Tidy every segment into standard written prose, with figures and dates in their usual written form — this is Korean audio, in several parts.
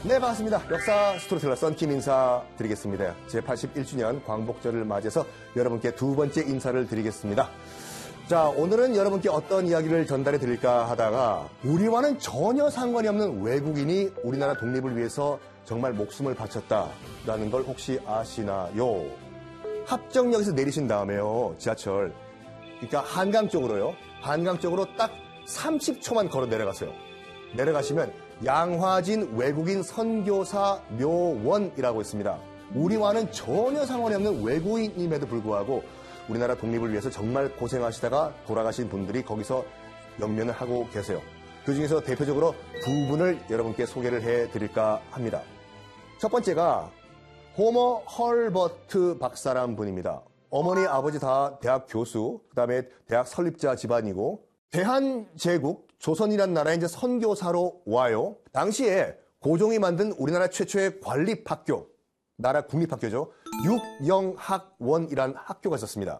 네, 반갑습니다. 역사 스토리텔러 썬킴 인사드리겠습니다. 제81주년 광복절을 맞이해서 여러분께 두 번째 인사를 드리겠습니다. 자, 오늘은 여러분께 어떤 이야기를 전달해 드릴까 하다가 우리와는 전혀 상관이 없는 외국인이 우리나라 독립을 위해서 정말 목숨을 바쳤다라는 걸 혹시 아시나요? 합정역에서 내리신 다음에요, 지하철. 그러니까 한강 쪽으로요. 한강 쪽으로 딱 30초만 걸어 내려가세요. 내려가시면 양화진 외국인 선교사 묘원이라고 있습니다. 우리와는 전혀 상관이 없는 외국인임에도 불구하고 우리나라 독립을 위해서 정말 고생하시다가 돌아가신 분들이 거기서 영면을 하고 계세요. 그중에서 대표적으로 두 분을 여러분께 소개를 해드릴까 합니다. 첫 번째가 호머 헐버트 박사란 분입니다. 어머니, 아버지 다 대학 교수, 그 다음에 대학 설립자 집안이고 대한제국, 조선이란 나라에 이제 선교사로 와요. 당시에 고종이 만든 우리나라 최초의 관립학교, 나라 국립학교죠. 육영학원이란 학교가 있었습니다.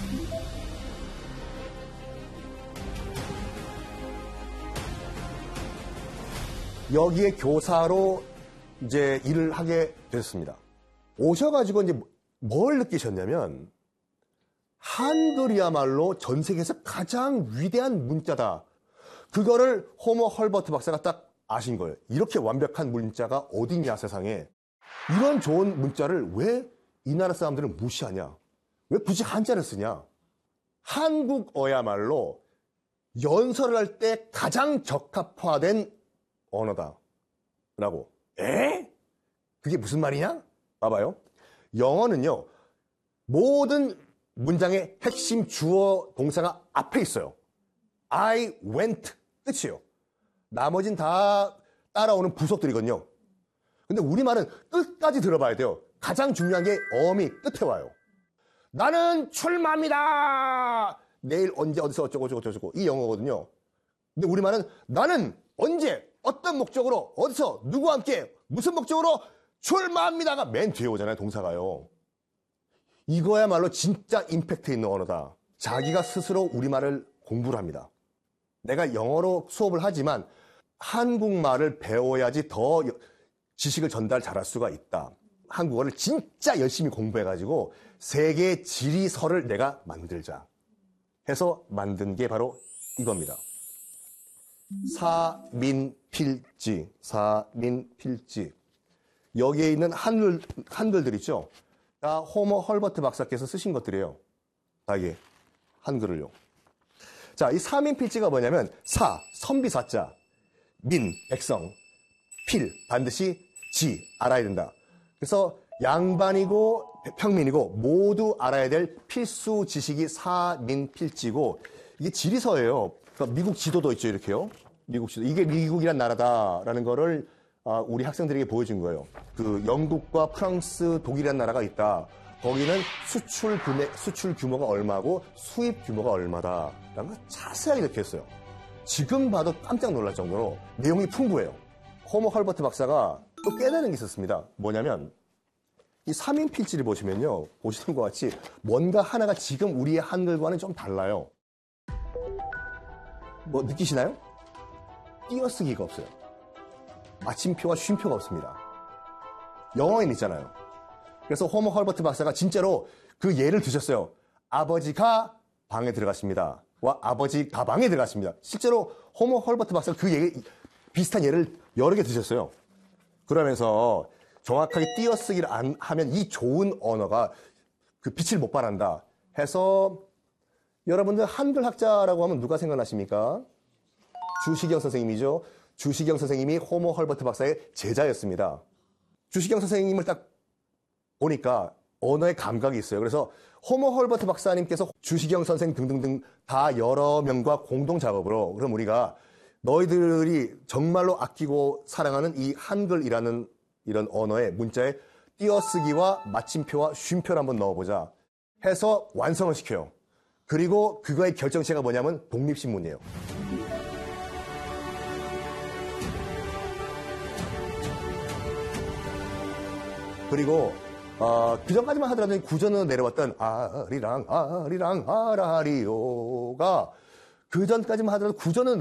여기에 교사로 이제 일을 하게 됐습니다. 오셔가지고 이제 뭘 느끼셨냐면 한글이야말로 전 세계에서 가장 위대한 문자다. 그거를 호머 헐버트 박사가 딱 아신 거예요. 이렇게 완벽한 문자가 어딨냐, 세상에. 이런 좋은 문자를 왜 이 나라 사람들은 무시하냐? 왜 굳이 한자를 쓰냐? 한국어야말로 연설을 할 때 가장 적합화된 언어다. 라고. 그게 무슨 말이냐? 봐봐요. 영어는요, 모든 문장의 핵심 주어 동사가 앞에 있어요. I went 끝이에요. 나머진 다 따라오는 부속들이거든요. 근데 우리말은 끝까지 들어봐야 돼요. 가장 중요한 게 어미 끝에 와요. 나는 출마합니다. 내일 언제 어디서 어쩌고 이 영어거든요. 근데 우리말은 나는 언제 어떤 목적으로 어디서 누구와 함께 무슨 목적으로 출마합니다가 맨 뒤에 오잖아요. 동사가요. 이거야말로 진짜 임팩트 있는 언어다. 자기가 스스로 우리말을 공부를 합니다. 내가 영어로 수업을 하지만 한국말을 배워야지 더 지식을 전달 잘할 수가 있다. 한국어를 진짜 열심히 공부해가지고 세계 지리서를 내가 만들자 해서 만든 게 바로 이겁니다. 사민필지. 여기에 있는 한글들 있죠? 다 호머 헐버트 박사께서 쓰신 것들이에요. 다 이게 한글을요. 자, 이 사민필지가 뭐냐면 선비사자, 민, 백성, 필, 반드시 지, 알아야 된다. 그래서 양반이고 평민이고 모두 알아야 될 필수 지식이 사민필지고 이게 지리서예요. 그러니까 미국 지도도 있죠, 이렇게요. 미국 지도. 이게 미국이란 나라다라는 거를 우리 학생들에게 보여준 거예요. 그 영국과 프랑스, 독일이라는 나라가 있다. 거기는 수출 규모가 얼마고 수입 규모가 얼마다라는 걸 자세하게 이렇게 했어요. 지금 봐도 깜짝 놀랄 정도로 내용이 풍부해요. 호머 헐버트 박사가 또 깨달은 게 있었습니다. 뭐냐면 이 사민필지를 보시면요. 보시는 것 같이 뭔가 하나가 지금 우리의 한글과는 좀 달라요. 뭐 느끼시나요? 띄어쓰기가 없어요. 마침표와 쉼표가 없습니다. 영어에는 있잖아요. 그래서 호머 헐버트 박사가 진짜로 그 예를 드셨어요. 아버지가 방에 들어갔습니다. 와 아버지 가방에 들어갔습니다. 실제로 호머 헐버트 박사가 비슷한 예를 여러 개 드셨어요. 그러면서 정확하게 띄어쓰기를 안 하면 이 좋은 언어가 그 빛을 못 발한다 해서 여러분들 한글 학자라고 하면 누가 생각나십니까? 주시경 선생님이죠. 주시경 선생님이 호머 헐버트 박사의 제자였습니다. 주시경 선생님을 딱 보니까 언어의 감각이 있어요. 그래서 호머 헐버트 박사님께서 주시경 선생 등등등 다 여러 명과 공동 작업으로 그럼 우리가 너희들이 정말로 아끼고 사랑하는 이 한글이라는 이런 언어의 문자에 띄어쓰기와 마침표와 쉼표를 한번 넣어보자 해서 완성을 시켜요. 그리고 그거의 결정체가 뭐냐면 독립신문이에요. 그리고 그 전까지만 하더라도 구전으로 내려왔던 아리랑 아라리오가 그 전까지만 하더라도 구전으로